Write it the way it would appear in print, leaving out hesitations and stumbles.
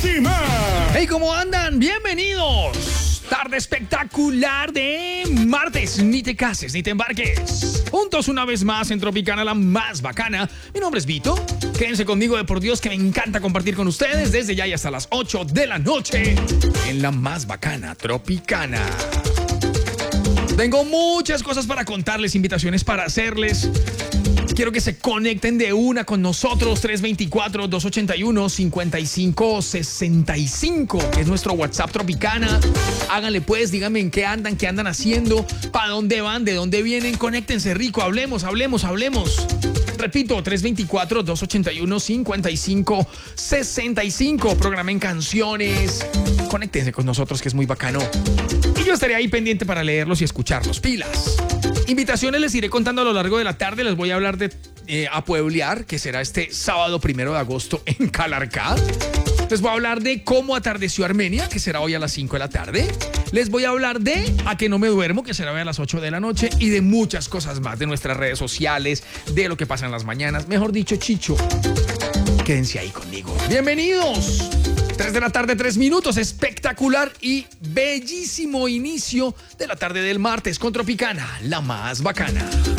máxima. Hey, ¿cómo andan? Bienvenidos. Tarde espectacular de martes. Ni te cases ni te embarques. Juntos una vez más en Tropicana, la más bacana. Mi nombre es Vito. Quédense conmigo de por Dios que me encanta compartir con ustedes desde ya y hasta las 8 de la noche en la más bacana Tropicana. Tengo muchas cosas para contarles, invitaciones para hacerles. Quiero que se conecten de una con nosotros. 324-281-5565, que es nuestro WhatsApp Tropicana. Háganle pues, díganme en qué andan haciendo, para dónde van, de dónde vienen. Conéctense rico, hablemos. Repito, 324-281-5565. Programen canciones. Conéctense con nosotros, que es muy bacano. Y yo estaré ahí pendiente para leerlos y escucharlos. Pilas. Invitaciones les iré contando a lo largo de la tarde. Les voy a hablar de Apueblear, que será este sábado 1 de agosto en Calarcá. Les voy a hablar de cómo atardeció Armenia, que será hoy a las 5 de la tarde. Les voy a hablar de A que no me duermo, que será hoy a las 8 de la noche. Y de muchas cosas más, de nuestras redes sociales, de lo que pasa en las mañanas. Mejor dicho, Chicho, quédense ahí conmigo. ¡Bienvenidos! 3 de la tarde, 3 minutos. Espectacular y bellísimo inicio de la tarde del martes con Tropicana, la más bacana.